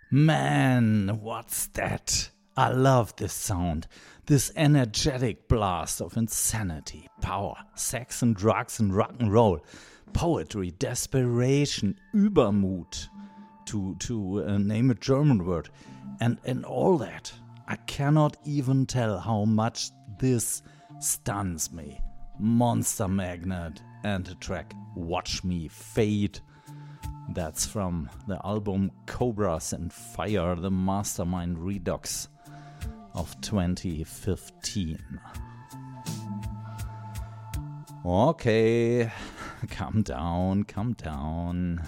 Man, what's that? I love this sound. This energetic blast of insanity, power, sex and drugs and rock and roll, poetry, desperation, Übermut, to name a German word, and all that. I cannot even tell how much this stuns me. Monster Magnet and the track Watch Me Fade. That's from the album Cobras and Fire, the Mastermind Redux of 2015. Okay, calm down.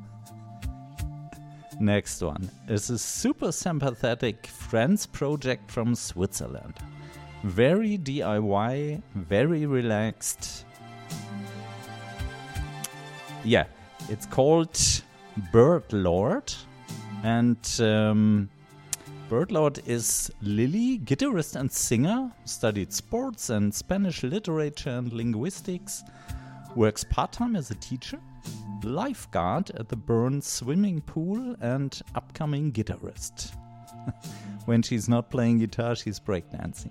Next one is a super sympathetic friends project from Switzerland. Very DIY, very relaxed. Yeah, it's called Bird Lord. And Bird Lord is Lily, guitarist and singer, studied sports and Spanish literature and linguistics, works part-time as a teacher, lifeguard at the Bern swimming pool, and upcoming guitarist. When she's not playing guitar, she's breakdancing.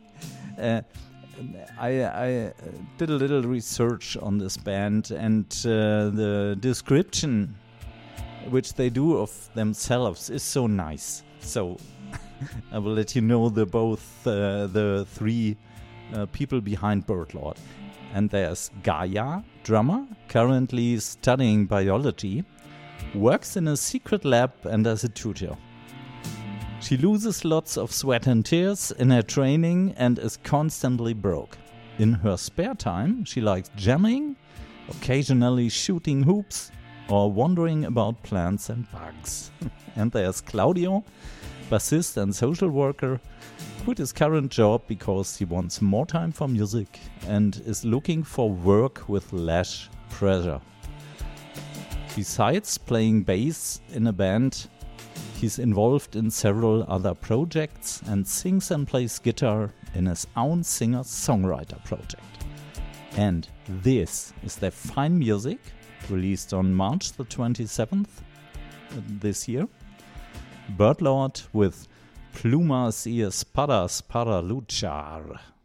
I did a little research on this band, and the description which they do of themselves is so nice. So I will let you know the three people behind Bird Lord. And there's Gaia, drummer, currently studying biology, works in a secret lab and as a tutor. She loses lots of sweat and tears in her training and is constantly broke. In her spare time, she likes jamming, occasionally shooting hoops, or wondering about plants and bugs. And there's Claudio, bassist and social worker, quit his current job because he wants more time for music and is looking for work with less pressure. Besides playing bass in a band, he's involved in several other projects and sings and plays guitar in his own singer-songwriter project. And this is their fine music, released on March the 27th this year. Bird Lord with Plumas y espadas para luchar.